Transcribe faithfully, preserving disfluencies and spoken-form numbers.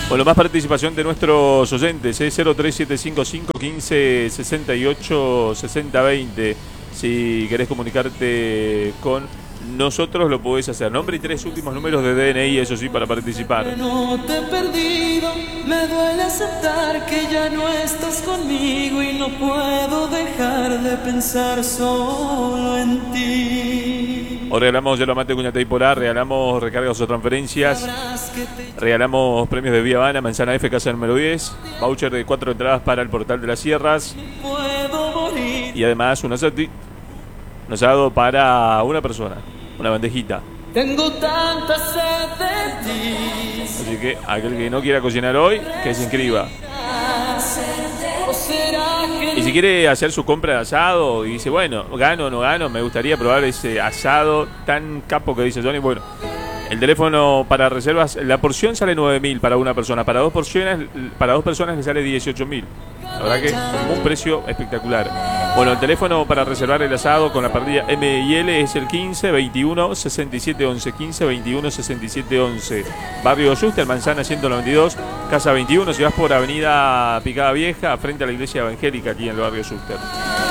Bueno, más participación de nuestros oyentes, ¿eh? cero tres siete cinco cinco, quince, sesenta y ocho, sesenta, veinte. Si querés comunicarte con nosotros, lo podés hacer. Nombre y tres últimos números de D N I, eso sí, para participar. No te he perdido, me duele aceptar que ya no estás conmigo y no puedo dejar de pensar solo en ti. Hoy regalamos Yerba Mate Cuñata y Polar, regalamos recargas o transferencias, regalamos premios de Vía Habana, Manzana F, casa número diez, voucher de cuatro entradas para el Portal de las Sierras y además un asado, un asado para una persona, una bandejita. Tengo tanta sed de ti. Así que aquel que no quiera cocinar hoy, que se inscriba. Y si quiere hacer su compra de asado y dice, bueno, gano o no gano, me gustaría probar ese asado tan capo que dice Johnny, bueno, el teléfono para reservas, la porción sale nueve mil para una persona, para dos porciones, para dos personas le sale dieciocho mil. La verdad que un precio espectacular. Bueno, el teléfono para reservar el asado con la parrilla M y L es el quince, veintiuno, sesenta y siete, once, quince, veintiuno, sesenta y siete, once. Barrio Yuste, Manzana ciento noventa y dos, Casa veintiuno, si vas por Avenida Picada Vieja, frente a la iglesia evangélica aquí en el barrio Yuste.